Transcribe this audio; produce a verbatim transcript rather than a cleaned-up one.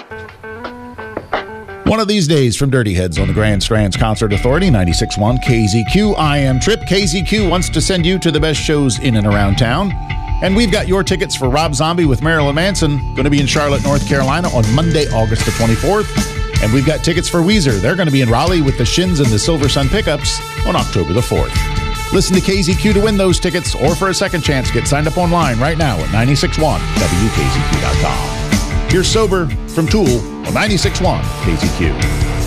One of these days from Dirty Heads on the Grand Strands Concert Authority, ninety-six point one K Z Q. I am Trip. K Z Q wants to send you to the best shows in and around town. And we've got your tickets for Rob Zombie with Marilyn Manson, going to be in Charlotte, North Carolina on Monday, August the twenty-fourth. And we've got tickets for Weezer. They're going to be in Raleigh with the Shins and the Silver Sun Pickups on October the fourth. Listen to K Z Q to win those tickets, or for a second chance, get signed up online right now at ninety-six point one W K Z Q dot com. Here's Sober from Tool on ninety-six point one K Z Q.